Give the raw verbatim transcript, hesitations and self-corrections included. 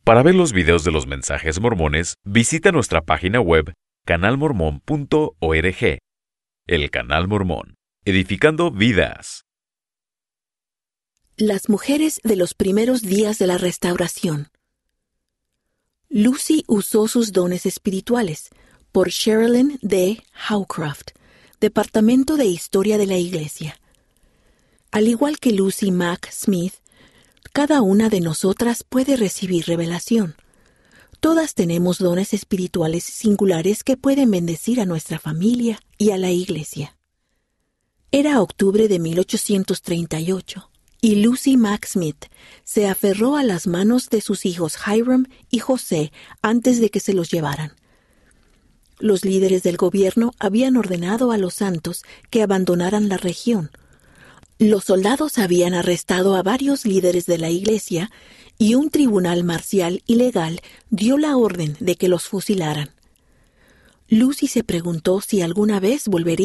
Para ver los videos de los mensajes mormones, visita nuestra página web canal mormón punto org. El Canal Mormón, edificando vidas. Las mujeres de los primeros días de la restauración. Lucy usó sus dones espirituales, por Sherilyn D. Howcroft, Departamento de Historia de la Iglesia. Al igual que Lucy Mack Smith, cada una de nosotras puede recibir revelación. Todas tenemos dones espirituales singulares que pueden bendecir a nuestra familia y a la Iglesia. Era octubre de mil ochocientos treinta y ocho, y Lucy Mack Smith se aferró a las manos de sus hijos Hiram y José antes de que se los llevaran. Los líderes del gobierno habían ordenado a los santos que abandonaran la región. Los soldados habían arrestado a varios líderes de la Iglesia y un tribunal marcial y legal dio la orden de que los fusilaran. Lucy se preguntó si alguna vez volvería